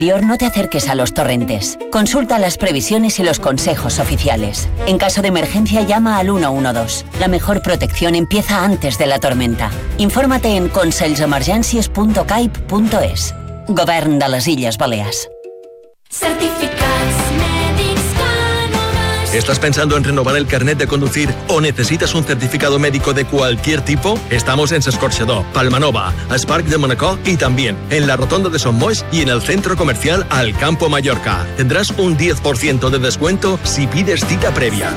No te acerques a los torrentes. Consulta las previsiones y los consejos oficiales. En caso de emergencia, llama al 112. La mejor protección empieza antes de la tormenta. Infórmate en conselsemergències.caip.es. Govern de les Illes Balears. ¿Estás pensando en renovar el carnet de conducir o necesitas un certificado médico de cualquier tipo? Estamos en S'Escorxador, Palmanova, Esparc de Manacor y también en la Rotonda de Son Moix y en el centro comercial Alcampo Mallorca. Tendrás un 10% de descuento si pides cita previa.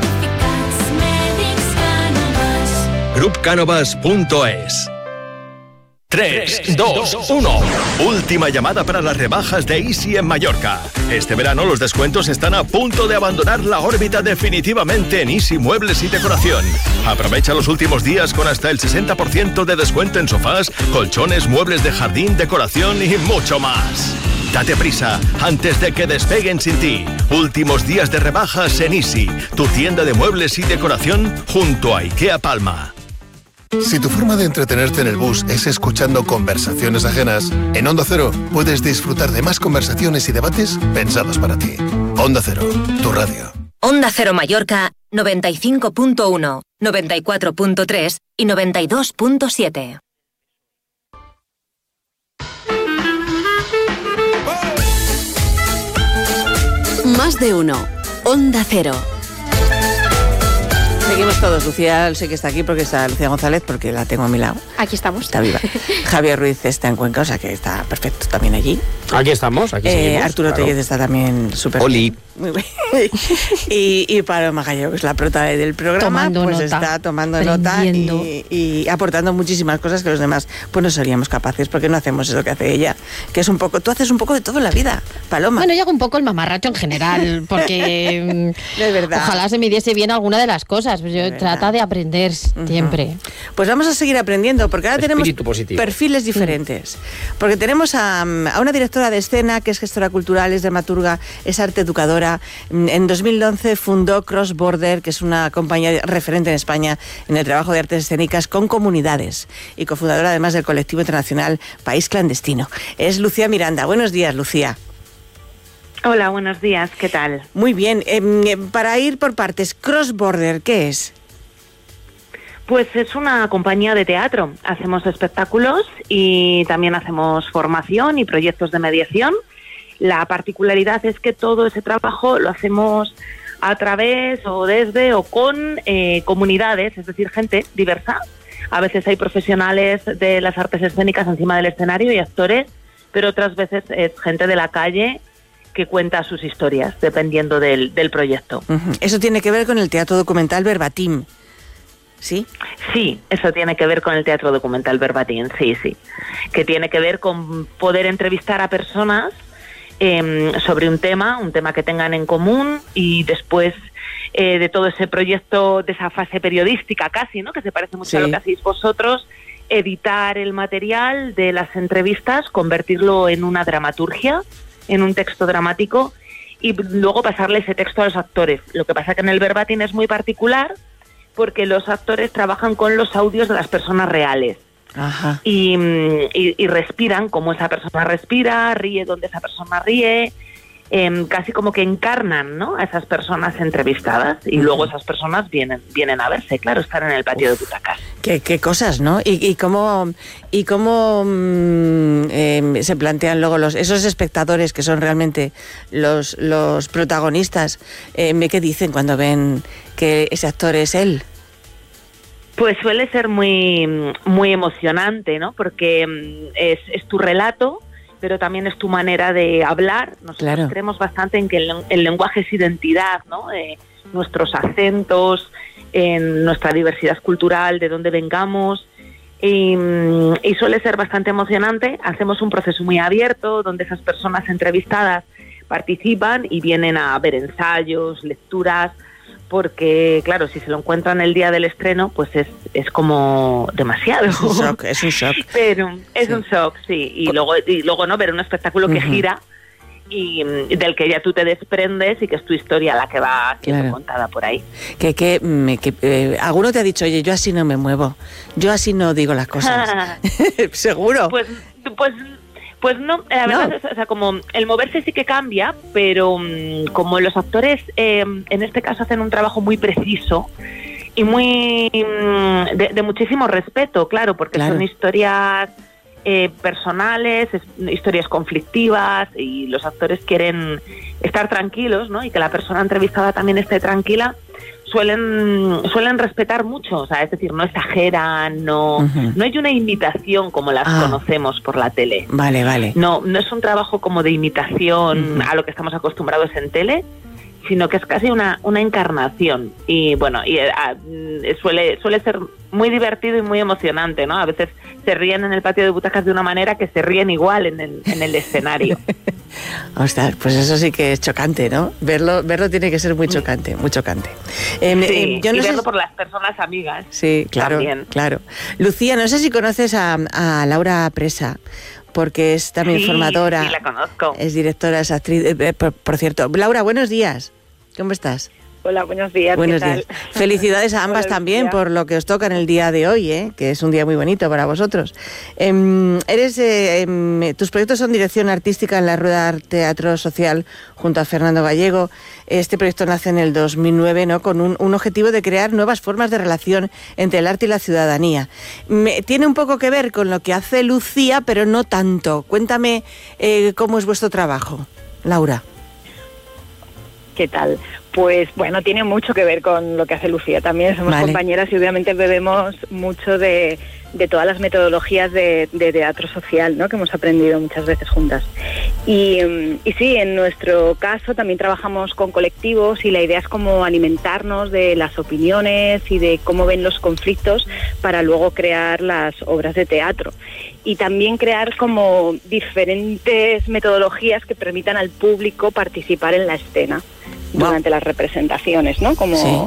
Grupcanovas.es. 3, 2, 1. Última llamada para las rebajas de Easy en Mallorca. Este verano los descuentos están a punto de abandonar la órbita definitivamente en Easy Muebles y Decoración. Aprovecha los últimos días con hasta el 60% de descuento en sofás, colchones, muebles de jardín, decoración y mucho más. Date prisa antes de que despeguen sin ti. Últimos días de rebajas en Easy, tu tienda de muebles y decoración junto a IKEA Palma. Si tu forma de entretenerte en el bus es escuchando conversaciones ajenas, en Onda Cero puedes disfrutar de más conversaciones y debates pensados para ti. Onda Cero, tu radio. Onda Cero Mallorca, 95.1, 94.3 y 92.7. Más de uno. Onda Cero. Seguimos todos. Lucía sé que está aquí porque está Lucía González, porque la tengo a mi lado. Aquí estamos. Está viva. Javier Ruiz está en Cuenca, o sea que está perfecto también allí. Aquí estamos, aquí seguimos. Arturo claro. Tellez está también súper Oli. Muy bien. y Paloma Gallego, que es la prota del programa, Tomando pues nota, está tomando nota y aportando muchísimas cosas que los demás pues no seríamos capaces, porque no hacemos eso que hace ella, que es un poco, tú haces un poco de todo en la vida, Paloma. Bueno, yo hago un poco el mamarracho en general, porque es verdad. Ojalá se me diese bien alguna de las cosas, pues yo trata de aprender siempre. Pues vamos a seguir aprendiendo, porque ahora tenemos positivo. perfiles diferentes. Porque tenemos a una directora de escena que es gestora cultural, es dramaturga, es arte educadora. En 2011 fundó Cross Border, que es una compañía referente en España en el trabajo de artes escénicas con comunidades, y cofundadora además del colectivo internacional País Clandestino. Es Lucía Miranda. Buenos días, Lucía. Hola, buenos días. ¿Qué tal? Muy bien. Para ir por partes, Cross Border, ¿qué es? Pues es una compañía de teatro. Hacemos espectáculos y también hacemos formación y proyectos de mediación. La particularidad es que todo ese trabajo lo hacemos a través o desde o con comunidades, es decir, gente diversa. A veces hay profesionales de las artes escénicas encima del escenario y actores, pero otras veces es gente de la calle que cuenta sus historias, dependiendo del proyecto. Eso tiene que ver con el teatro documental Verbatim, ¿sí? Sí, eso tiene que ver con el teatro documental Verbatim, sí. Que tiene que ver con poder entrevistar a personas sobre un tema que tengan en común, y después de todo ese proyecto, de esa fase periodística casi, ¿no? Que se parece mucho a lo que hacéis vosotros, editar el material de las entrevistas, convertirlo en una dramaturgia, en un texto dramático, y luego pasarle ese texto a los actores. Lo que pasa que en el Verbatim es muy particular porque los actores trabajan con los audios de las personas reales. Ajá. Y respiran como esa persona respira, ríe donde esa persona ríe, casi como que encarnan, ¿no?, a esas personas entrevistadas, y luego esas personas vienen a verse, claro, están en el patio de butacas. Qué cosas, ¿no? Y cómo se plantean luego esos espectadores que son realmente los protagonistas, ¿qué dicen cuando ven que ese actor es él? Pues suele ser muy, muy emocionante, ¿no? Porque es tu relato, pero también es tu manera de hablar. Nosotros creemos bastante en que el lenguaje es identidad, ¿no? Nuestros acentos, en nuestra diversidad cultural, de dónde vengamos, y suele ser bastante emocionante. Hacemos un proceso muy abierto, donde esas personas entrevistadas participan y vienen a ver ensayos, lecturas, porque, claro, si se lo encuentran el día del estreno, pues es como demasiado. Es un shock. Pero es un shock, sí. Y luego no ver un espectáculo que gira y del que ya tú te desprendes y que es tu historia la que va siendo contada por ahí. Alguno te ha dicho, oye, yo así no me muevo, yo así no digo las cosas. ¿Seguro? Pues no, la verdad es, o sea, como el moverse sí que cambia, pero como los actores en este caso hacen un trabajo muy preciso y muy de muchísimo respeto, claro, porque son historias personales, historias conflictivas, y los actores quieren estar tranquilos, ¿no? Y que la persona entrevistada también esté tranquila. Suelen respetar mucho, o sea, es decir, no exageran, no hay una imitación como las conocemos por la tele. Vale. No es un trabajo como de imitación a lo que estamos acostumbrados en tele, sino que es casi una encarnación. Y bueno, suele ser muy divertido y muy emocionante, ¿no? A veces se ríen en el patio de butacas de una manera que se ríen igual en el escenario. Ostras, pues eso sí que es chocante, ¿no? Verlo tiene que ser muy chocante, muy chocante. Yo no verlo por las personas amigas. Sí, claro, también. Claro. Lucía, no sé si conoces a Laura Presa, porque es también formadora. Sí, la conozco. Es directora, es actriz. Por cierto, Laura, buenos días. ¿Cómo estás? Hola, buenos días. Buenos días. Felicidades a ambas también por lo que os toca en el día de hoy, que es un día muy bonito para vosotros. Tus proyectos son dirección artística en la Rueda Teatro Social junto a Fernando Gallego. Este proyecto nace en el 2009, ¿no? Con un objetivo de crear nuevas formas de relación entre el arte y la ciudadanía. Tiene un poco que ver con lo que hace Lucía, pero no tanto. Cuéntame cómo es vuestro trabajo, Laura. ¿Qué tal? Pues bueno, tiene mucho que ver con lo que hace Lucía. También somos compañeras y obviamente bebemos mucho de todas las metodologías de teatro social, ¿no? Que hemos aprendido muchas veces juntas. Y sí, en nuestro caso también trabajamos con colectivos y la idea es como alimentarnos de las opiniones y de cómo ven los conflictos para luego crear las obras de teatro. Y también crear como diferentes metodologías que permitan al público participar en la escena durante las representaciones, ¿no? Como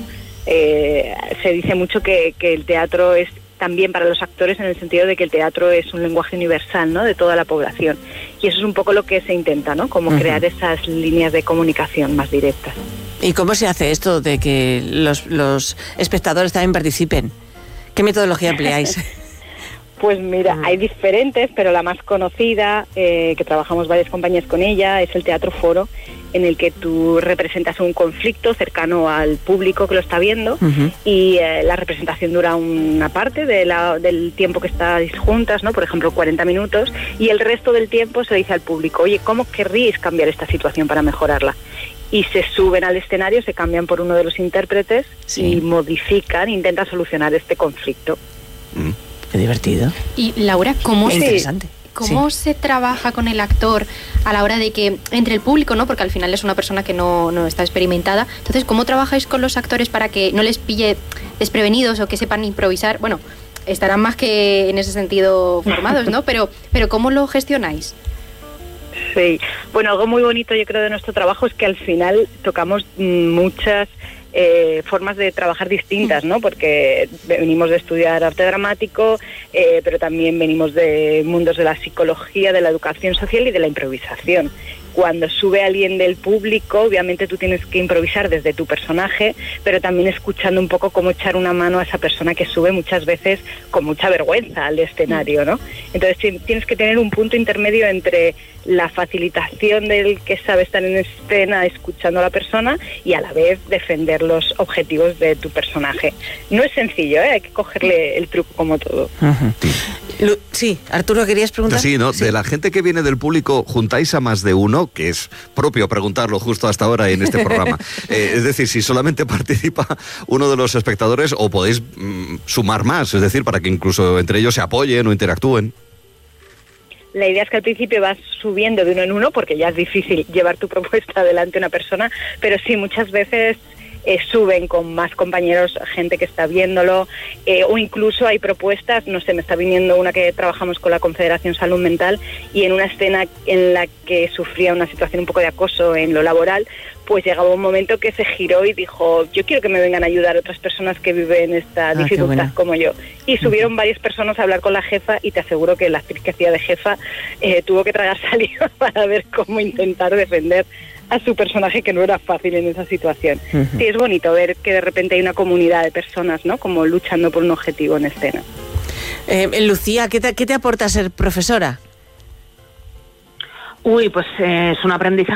se dice mucho que el teatro es también para los actores, en el sentido de que el teatro es un lenguaje universal, ¿no? De toda la población. Y eso es un poco lo que se intenta, ¿no? Como crear esas líneas de comunicación más directas. ¿Y cómo se hace esto de que los espectadores también participen? ¿Qué metodología empleáis? Pues mira, hay diferentes, pero la más conocida, que trabajamos varias compañías con ella, es el teatro foro, en el que tú representas un conflicto cercano al público que lo está viendo y la representación dura una parte del tiempo que estáis juntas, ¿no? Por ejemplo, 40 minutos, y el resto del tiempo se dice al público, oye, ¿cómo querríais cambiar esta situación para mejorarla? Y se suben al escenario, se cambian por uno de los intérpretes y modifican, intentan solucionar este conflicto. Qué divertido. Y Laura, ¿cómo se trabaja con el actor a la hora de que entre el público, ¿no? Porque al final es una persona que no está experimentada. Entonces, ¿cómo trabajáis con los actores para que no les pille desprevenidos o que sepan improvisar? Bueno, estarán más que en ese sentido formados, ¿no? Pero ¿cómo lo gestionáis? Sí, bueno, algo muy bonito yo creo de nuestro trabajo es que al final tocamos muchas formas de trabajar distintas, ¿no? Porque venimos de estudiar arte dramático, pero también venimos de mundos de la psicología, de la educación social y de la improvisación. Cuando sube alguien del público, obviamente tú tienes que improvisar desde tu personaje, pero también escuchando un poco cómo echar una mano a esa persona que sube muchas veces con mucha vergüenza al escenario, ¿no? Entonces tienes que tener un punto intermedio entre la facilitación del que sabe estar en escena escuchando a la persona y a la vez defender los objetivos de tu personaje. No es sencillo, hay que cogerle el truco como todo. Sí, Arturo, ¿querías preguntar? Sí, ¿no? Sí. De la gente que viene del público, ¿juntáis a más de uno? Que es propio preguntarlo justo hasta ahora en este programa. Es decir, si solamente participa uno de los espectadores, o podéis sumar más, es decir, para que incluso entre ellos se apoyen o interactúen. La idea es que al principio vas subiendo de uno en uno, porque ya es difícil llevar tu propuesta adelante a una persona, pero sí, muchas veces suben con más compañeros, gente que está viéndolo, o incluso hay propuestas, no sé, me está viniendo una que trabajamos con la Confederación Salud Mental, y en una escena en la que sufría una situación un poco de acoso en lo laboral, pues llegaba un momento que se giró y dijo, yo quiero que me vengan a ayudar otras personas que viven esta dificultad como yo. Y subieron varias personas a hablar con la jefa, y te aseguro que la actriz que hacía de jefa tuvo que tragar saliva para ver cómo intentar defender a su personaje, que no era fácil en esa situación. Sí, es bonito ver que de repente hay una comunidad de personas, ¿no? Como luchando por un objetivo en escena. Lucía, ¿qué te aporta ser profesora? Uy, pues es un aprendizaje